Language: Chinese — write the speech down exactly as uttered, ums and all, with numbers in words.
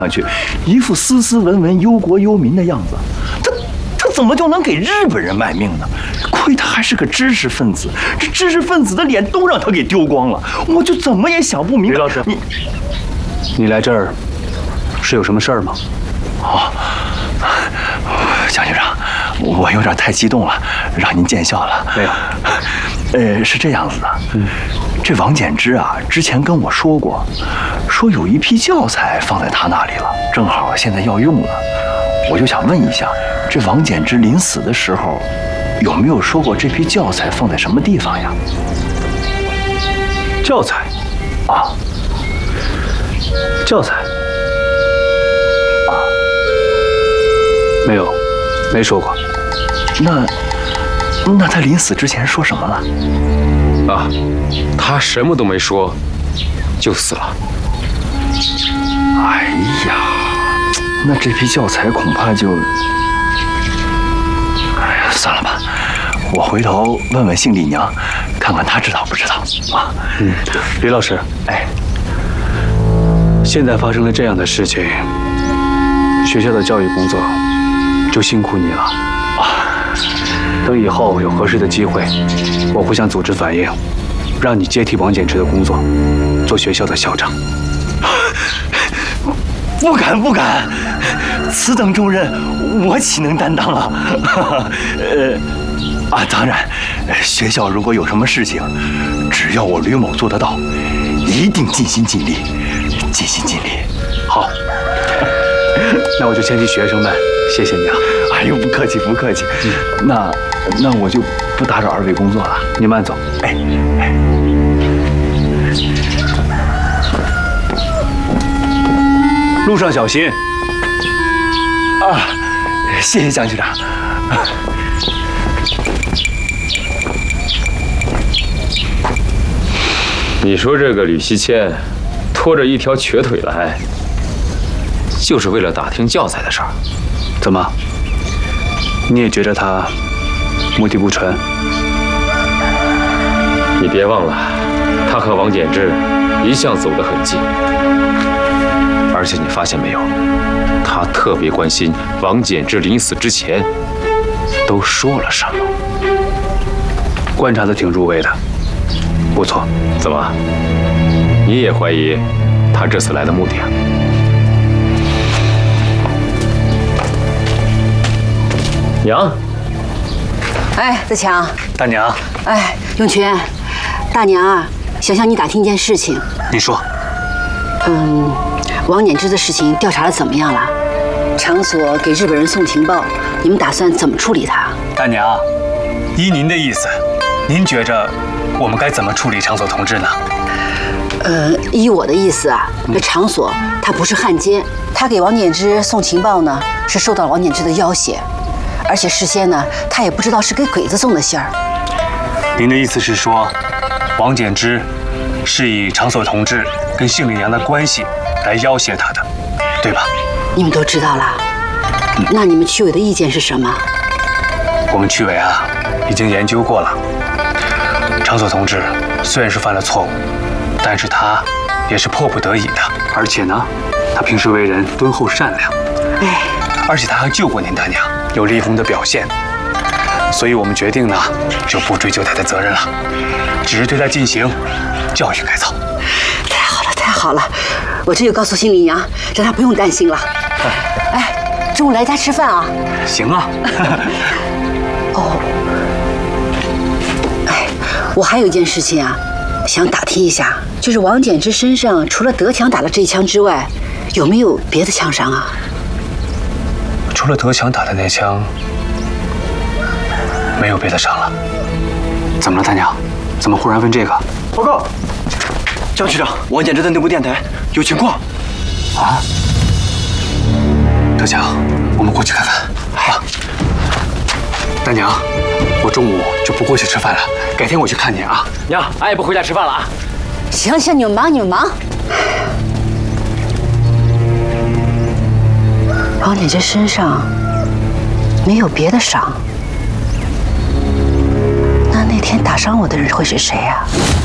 上去，一副斯斯文文、忧国忧民的样子。他他怎么就能给日本人卖命呢？亏他还是个知识分子，这知识分子的脸都让他给丢光了，我就怎么也想不明白。 李老师，你你来这儿是有什么事儿吗？ 哦，蒋局长，我有点太激动了，让您见笑了。 没有。 呃，是这样子的，嗯，这王简之啊，之前跟我说过，说有一批教材放在他那里了，正好现在要用了，我就想问一下，这王简之临死的时候，有没有说过这批教材放在什么地方呀？ 教材， 啊， 教材， 啊， 没有，没说过。 那。那他临死之前说什么了？ 啊，他什么都没说，就死了。 哎呀，那这批教材恐怕就……哎呀，算了吧，我回头问问杏丽娘，看看她知道不知道啊？ 嗯，李老师， 哎， 现在发生了这样的事情，学校的教育工作就辛苦你了啊。等以后有合适的机会，我会向组织反映，让你接替王简之的工作，做学校的校长。 不敢不敢，此等重任，我岂能担当啊？呃，啊，当然，学校如果有什么事情，只要我吕某做得到，一定尽心尽力，尽心尽力。 好，那我就先替学生们谢谢你啊。 哎呦，不客气不客气。嗯，那那我就不打扰二位工作了， 你慢走。 哎哎， 路上小心。 啊，谢谢蒋局长。 你说这个吕希谦拖着一条瘸腿来，就是为了打听教材的事儿？ 怎么？你也觉得他目的不纯？ 你别忘了，他和王简之一向走得很近，而且你发现没有，他特别关心王简之临死之前都说了什么。 观察得挺入微的，不错。 怎么？你也怀疑他这次来的目的啊？娘， 哎，子强， 大娘， 哎，永全，大娘啊，想向你打听一件事情。 你说。 嗯，王简之的事情调查的怎么样了？场所给日本人送情报，你们打算怎么处理他？ 大娘，依您的意思，您觉着我们该怎么处理场所同志呢？ 呃，依我的意思啊，那场所他不是汉奸，他给王简之送情报呢，是受到了王简之的要挟。而且事先呢，他也不知道是给鬼子送的信儿。 您的意思是说，王简之是以场所同志跟杏丽娘的关系来要挟他的，对吧？ 你们都知道了。嗯、那你们区委的意见是什么？ 我们区委啊，已经研究过了。场所同志虽然是犯了错误，但是他也是迫不得已的。而且呢，他平时为人敦厚善良。 哎， 而且他还救过您大娘。有立功的表现，所以我们决定呢，就不追究他的责任了，只是对他进行教育改造。 太好了，太好了！我这就告诉杏丽娘，让她不用担心了。哎，中午来家吃饭啊？ 行啊。 哦，哎，我还有一件事情啊，想打听一下，就是王简之身上除了德强打的这一枪之外，有没有别的枪伤啊？ 除了德强打的那枪，没有别的伤了。怎么了，大娘？怎么忽然问这个？ 报告，张局长，王简之的那部电台有情况。 啊？德强，我们过去看看。啊！大娘，我中午就不过去吃饭了，改天我去看您啊。 娘，俺也不回家吃饭了啊。 行行，你们忙你们忙。王简之身上没有别的伤，那那天打伤我的人会是谁呀？